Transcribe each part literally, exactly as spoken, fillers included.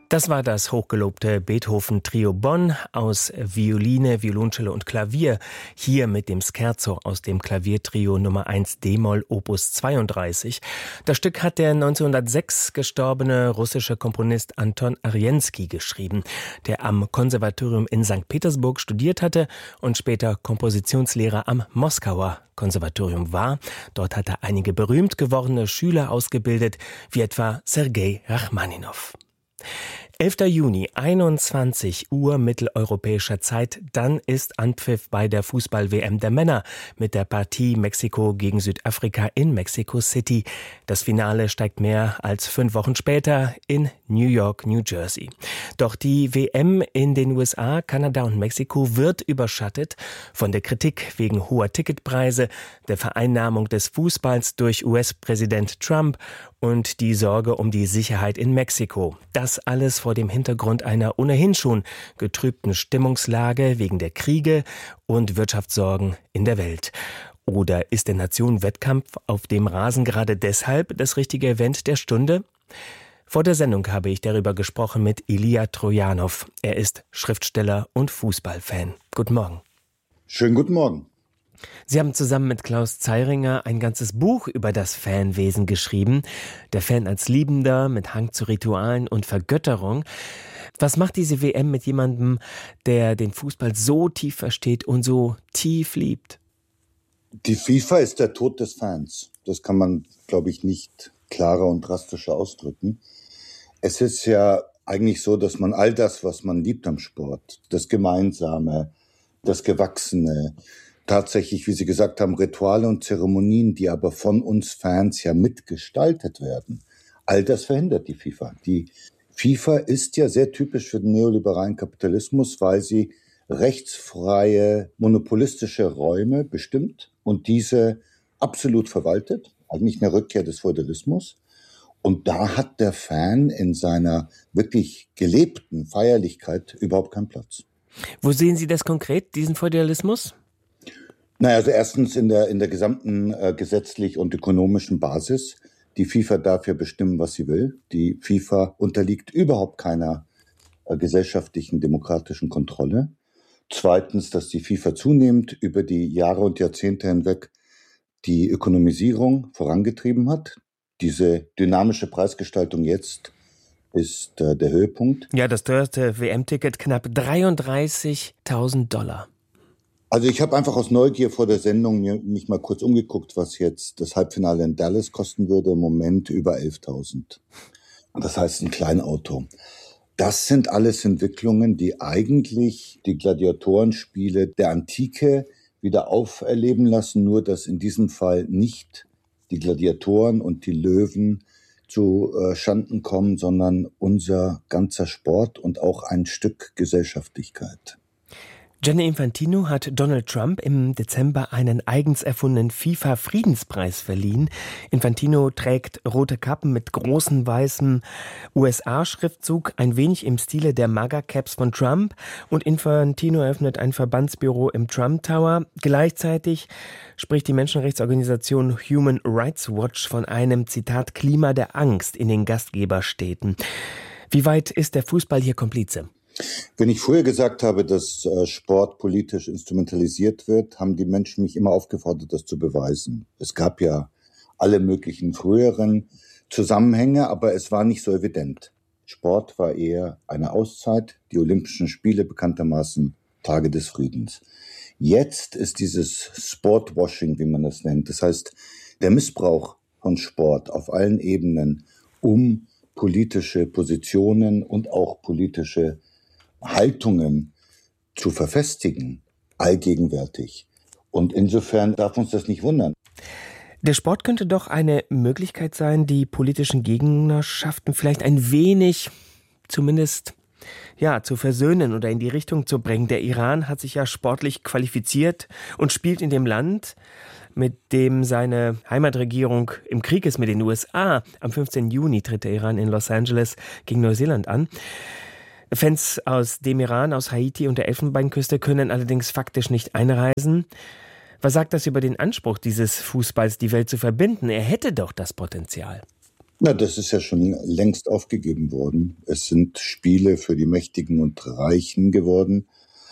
Das war das hochgelobte Beethoven-Trio Bonn aus Violine, Violoncello und Klavier, hier mit dem Scherzo aus dem Klaviertrio Nummer eins d-Moll Opus zweiunddreißig. Das Stück hat der neunzehnhundertsechs gestorbene russische Komponist Anton Arensky geschrieben, der am Konservatorium in Sankt Petersburg studiert hatte und später Kompositionslehrer am Moskauer Konservatorium war. Dort hat er einige berühmt gewordene Schüler ausgebildet, wie etwa Sergei Rachmaninow. elfter Juni, einundzwanzig Uhr mitteleuropäischer Zeit, dann ist Anpfiff bei der Fußball-W M der Männer mit der Partie Mexiko gegen Südafrika in Mexico City. Das Finale steigt mehr als fünf Wochen später in New York, New Jersey. Doch die W M in den U S A, Kanada und Mexiko wird überschattet von der Kritik wegen hoher Ticketpreise, der Vereinnahmung des Fußballs durch U S-Präsident Trump und die Sorge um die Sicherheit in Mexiko. Das alles vor dem Hintergrund einer ohnehin schon getrübten Stimmungslage wegen der Kriege und Wirtschaftssorgen in der Welt. Oder ist der Nationen-Wettkampf auf dem Rasen gerade deshalb das richtige Event der Stunde? Vor der Sendung habe ich darüber gesprochen mit Ilija Trojanow. Er ist Schriftsteller und Fußballfan. Guten Morgen. Schönen guten Morgen. Sie haben zusammen mit Klaus Zeiringer ein ganzes Buch über das Fanwesen geschrieben. Der Fan als Liebender mit Hang zu Ritualen und Vergötterung. Was macht diese W M mit jemandem, der den Fußball so tief versteht und so tief liebt? Die FIFA ist der Tod des Fans. Das kann man, glaube ich, nicht klarer und drastischer ausdrücken. Es ist ja eigentlich so, dass man all das, was man liebt am Sport, das Gemeinsame, das Gewachsene, tatsächlich, wie Sie gesagt haben, Rituale und Zeremonien, die aber von uns Fans ja mitgestaltet werden. All das verhindert die FIFA. Die FIFA ist ja sehr typisch für den neoliberalen Kapitalismus, weil sie rechtsfreie, monopolistische Räume bestimmt und diese absolut verwaltet. Eigentlich eine Rückkehr des Feudalismus. Und da hat der Fan in seiner wirklich gelebten Feierlichkeit überhaupt keinen Platz. Wo sehen Sie das konkret, diesen Feudalismus? Naja, also erstens in der, in der gesamten äh, gesetzlich und ökonomischen Basis. Die FIFA darf ja bestimmen, was sie will. Die FIFA unterliegt überhaupt keiner äh, gesellschaftlichen, demokratischen Kontrolle. Zweitens, dass die FIFA zunehmend über die Jahre und Jahrzehnte hinweg die Ökonomisierung vorangetrieben hat. Diese dynamische Preisgestaltung jetzt ist äh, der Höhepunkt. Ja, das teuerste W M-Ticket knapp dreiunddreißigtausend Dollar. Also ich habe einfach aus Neugier vor der Sendung mir, mich mal kurz umgeguckt, was jetzt das Halbfinale in Dallas kosten würde. Im Moment über elftausend. Das heißt ein Kleinauto. Das sind alles Entwicklungen, die eigentlich die Gladiatorenspiele der Antike wieder auferleben lassen. Nur dass in diesem Fall nicht die Gladiatoren und die Löwen zu äh, Schanden kommen, sondern unser ganzer Sport und auch ein Stück Gesellschaftlichkeit. Gianni Infantino hat Donald Trump im Dezember einen eigens erfundenen FIFA-Friedenspreis verliehen. Infantino trägt rote Kappen mit großem weißem U S A-Schriftzug, ein wenig im Stile der MAGA-Caps von Trump. Und Infantino eröffnet ein Verbandsbüro im Trump Tower. Gleichzeitig spricht die Menschenrechtsorganisation Human Rights Watch von einem, Zitat, Klima der Angst in den Gastgeberstädten. Wie weit ist der Fußball hier Komplize? Wenn ich früher gesagt habe, dass äh, Sport politisch instrumentalisiert wird, haben die Menschen mich immer aufgefordert, das zu beweisen. Es gab ja alle möglichen früheren Zusammenhänge, aber es war nicht so evident. Sport war eher eine Auszeit, die Olympischen Spiele bekanntermaßen Tage des Friedens. Jetzt ist dieses Sportwashing, wie man das nennt, das heißt der Missbrauch von Sport auf allen Ebenen, um politische Positionen und auch politische Haltungen zu verfestigen, allgegenwärtig. Und insofern darf uns das nicht wundern. Der Sport könnte doch eine Möglichkeit sein, die politischen Gegnerschaften vielleicht ein wenig, zumindest, ja, zu versöhnen oder in die Richtung zu bringen. Der Iran hat sich ja sportlich qualifiziert und spielt in dem Land, mit dem seine Heimatregierung im Krieg ist mit den U S A. Am fünfzehnten Juni tritt der Iran in Los Angeles gegen Neuseeland an. Fans aus dem Iran, aus Haiti und der Elfenbeinküste können allerdings faktisch nicht einreisen. Was sagt das über den Anspruch dieses Fußballs, die Welt zu verbinden? Er hätte doch das Potenzial. Na, das ist ja schon längst aufgegeben worden. Es sind Spiele für die Mächtigen und Reichen geworden.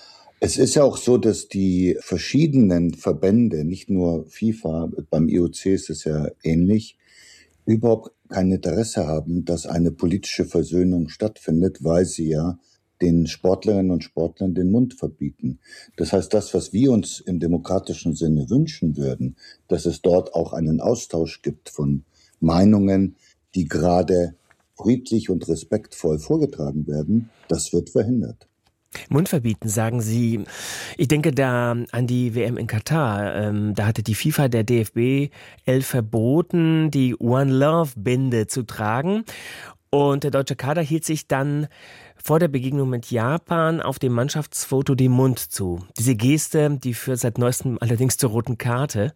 Es ist ja auch so, dass die verschiedenen Verbände, nicht nur FIFA, beim I O C ist es ja ähnlich, überhaupt kein Interesse haben, dass eine politische Versöhnung stattfindet, weil sie ja den Sportlerinnen und Sportlern den Mund verbieten. Das heißt, das, was wir uns im demokratischen Sinne wünschen würden, dass es dort auch einen Austausch gibt von Meinungen, die gerade friedlich und respektvoll vorgetragen werden, das wird verhindert. Mund verbieten, sagen Sie. Ich denke da an die W M in Katar. Ähm, da hatte die FIFA der D F B elf verboten, die One Love Binde zu tragen. Und der deutsche Kader hielt sich dann vor der Begegnung mit Japan auf dem Mannschaftsfoto den Mund zu. Diese Geste, die führt seit neuestem allerdings zur roten Karte.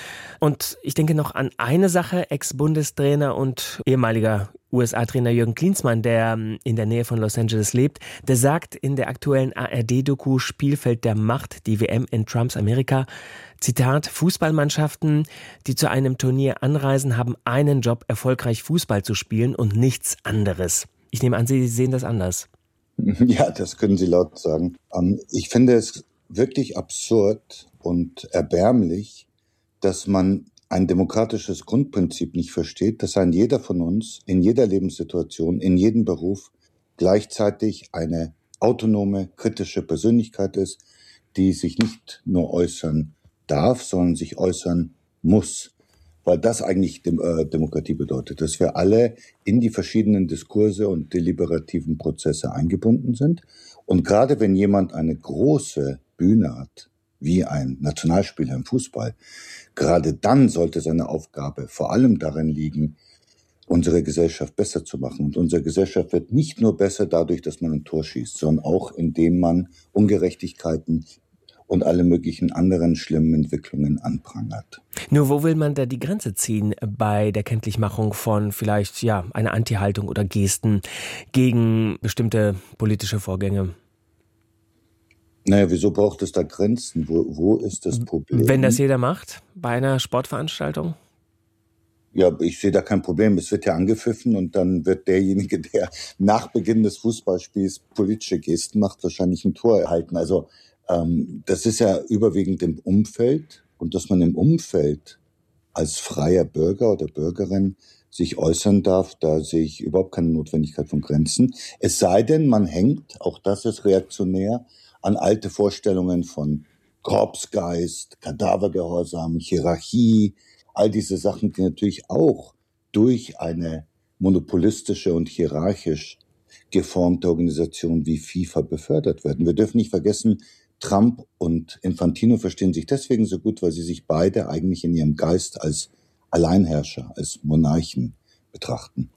Und ich denke noch an eine Sache, Ex-Bundestrainer und ehemaliger U S A-Trainer Jürgen Klinsmann, der in der Nähe von Los Angeles lebt, der sagt in der aktuellen A R D-Doku Spielfeld der Macht, die W M in Trumps Amerika, Zitat, Fußballmannschaften, die zu einem Turnier anreisen, haben einen Job, erfolgreich Fußball zu spielen und nichts anderes. Ich nehme an, Sie sehen das anders. Ja, das können Sie laut sagen. Ich finde es wirklich absurd und erbärmlich, dass man ein demokratisches Grundprinzip nicht versteht, dass ein jeder von uns in jeder Lebenssituation, in jedem Beruf gleichzeitig eine autonome, kritische Persönlichkeit ist, die sich nicht nur äußern darf, sondern sich äußern muss. Weil das eigentlich Dem- äh, Demokratie bedeutet, dass wir alle in die verschiedenen Diskurse und deliberativen Prozesse eingebunden sind. Und gerade wenn jemand eine große Bühne hat, wie ein Nationalspieler im Fußball, gerade dann sollte seine Aufgabe vor allem darin liegen, unsere Gesellschaft besser zu machen. Und unsere Gesellschaft wird nicht nur besser dadurch, dass man ein Tor schießt, sondern auch indem man Ungerechtigkeiten und alle möglichen anderen schlimmen Entwicklungen anprangert. Nur wo will man da die Grenze ziehen bei der Kenntlichmachung von vielleicht ja einer Anti-Haltung oder Gesten gegen bestimmte politische Vorgänge? Naja, wieso braucht es da Grenzen? Wo, wo ist das Problem? Wenn das jeder macht bei einer Sportveranstaltung? Ja, ich sehe da kein Problem. Es wird ja angepfiffen und dann wird derjenige, der nach Beginn des Fußballspiels politische Gesten macht, wahrscheinlich ein Tor erhalten. Also ähm, das ist ja überwiegend im Umfeld, und dass man im Umfeld als freier Bürger oder Bürgerin sich äußern darf, da sehe ich überhaupt keine Notwendigkeit von Grenzen. Es sei denn, man hängt, auch das ist reaktionär, an alte Vorstellungen von Korpsgeist, Kadavergehorsam, Hierarchie, all diese Sachen, die natürlich auch durch eine monopolistische und hierarchisch geformte Organisation wie FIFA befördert werden. Wir dürfen nicht vergessen, Trump und Infantino verstehen sich deswegen so gut, weil sie sich beide eigentlich in ihrem Geist als Alleinherrscher, als Monarchen betrachten.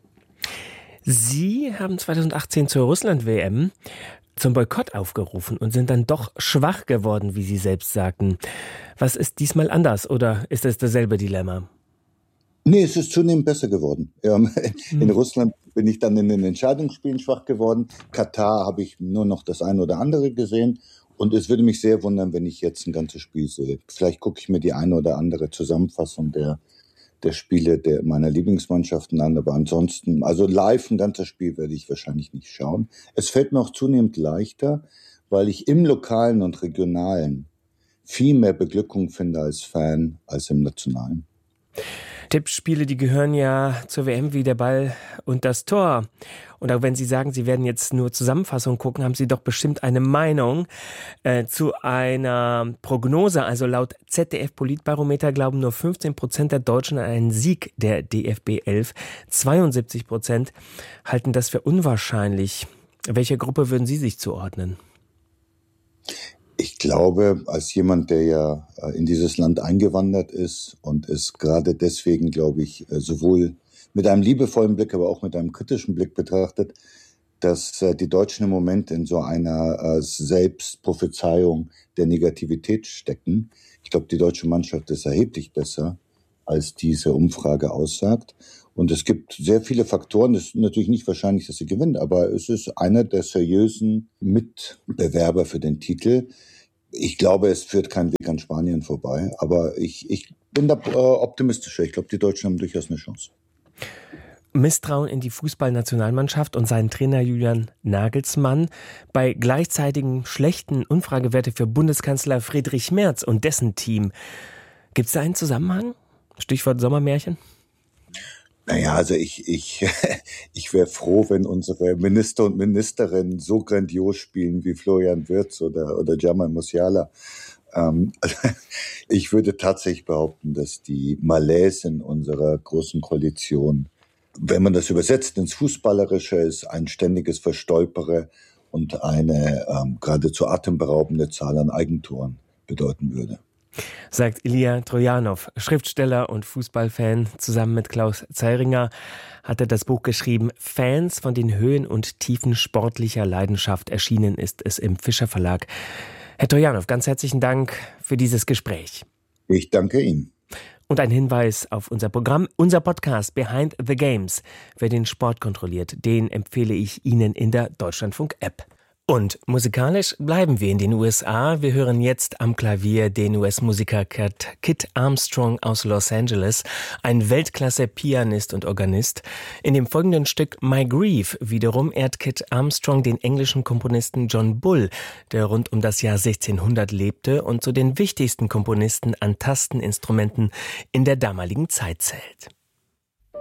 Sie haben zweitausendachtzehn zur Russland-W M zum Boykott aufgerufen und sind dann doch schwach geworden, wie Sie selbst sagten. Was ist diesmal anders oder ist es dasselbe Dilemma? Nee, es ist zunehmend besser geworden. Ähm, in Hm. Russland bin ich dann in den Entscheidungsspielen schwach geworden. Katar habe ich nur noch das eine oder andere gesehen. Und es würde mich sehr wundern, wenn ich jetzt ein ganzes Spiel sehe. Vielleicht gucke ich mir die eine oder andere Zusammenfassung der, der Spiele der meiner Lieblingsmannschaften an. Aber ansonsten, also live ein ganzes Spiel werde ich wahrscheinlich nicht schauen. Es fällt mir auch zunehmend leichter, weil ich im Lokalen und Regionalen viel mehr Beglückung finde als Fan als im Nationalen. Tippspiele, die gehören ja zur W M wie der Ball und das Tor. Und auch wenn Sie sagen, Sie werden jetzt nur Zusammenfassung gucken, haben Sie doch bestimmt eine Meinung äh, zu einer Prognose. Also laut Z D F-Politbarometer glauben nur fünfzehn Prozent der Deutschen an einen Sieg der D F B elf. zweiundsiebzig Prozent halten das für unwahrscheinlich. Welcher Gruppe würden Sie sich zuordnen? Ich glaube, als jemand, der ja in dieses Land eingewandert ist und es gerade deswegen, glaube ich, sowohl mit einem liebevollen Blick, aber auch mit einem kritischen Blick betrachtet, dass die Deutschen im Moment in so einer Selbstprophezeiung der Negativität stecken. Ich glaube, die deutsche Mannschaft ist erheblich besser, als diese Umfrage aussagt. Und es gibt sehr viele Faktoren. Es ist natürlich nicht wahrscheinlich, dass sie gewinnt, aber es ist einer der seriösen Mitbewerber für den Titel. Ich glaube, es führt kein Weg an Spanien vorbei, aber ich, ich bin da äh, optimistischer. Ich glaube, die Deutschen haben durchaus eine Chance. Misstrauen in die Fußballnationalmannschaft und seinen Trainer Julian Nagelsmann, bei gleichzeitigen schlechten Umfragewerte für Bundeskanzler Friedrich Merz und dessen Team. Gibt es da einen Zusammenhang? Stichwort Sommermärchen? Naja, also ich, ich, ich wäre froh, wenn unsere Minister und Ministerinnen so grandios spielen wie Florian Wirtz oder, oder Jamal Musiala. Ähm, ich würde tatsächlich behaupten, dass die Malaise in unserer großen Koalition, wenn man das übersetzt ins Fußballerische, ist ein ständiges Verstolpere und eine ähm, geradezu atemberaubende Zahl an Eigentoren bedeuten würde. Sagt Ilja Trojanow, Schriftsteller und Fußballfan. Zusammen mit Klaus Zeiringer hat er das Buch geschrieben, Fans von den Höhen und Tiefen sportlicher Leidenschaft. Erschienen ist es im Fischer Verlag. Herr Trojanow, ganz herzlichen Dank für dieses Gespräch. Ich danke Ihnen. Und ein Hinweis auf unser Programm, unser Podcast Behind the Games. Wer den Sport kontrolliert, den empfehle ich Ihnen in der Deutschlandfunk-App. Und musikalisch bleiben wir in den U S A. Wir hören jetzt am Klavier den U S-Musiker Kit Armstrong aus Los Angeles, ein Weltklasse-Pianist und Organist. In dem folgenden Stück My Grief wiederum ehrt Kit Armstrong den englischen Komponisten John Bull, der rund um das Jahr sechzehnhundert lebte und zu den wichtigsten Komponisten an Tasteninstrumenten in der damaligen Zeit zählt.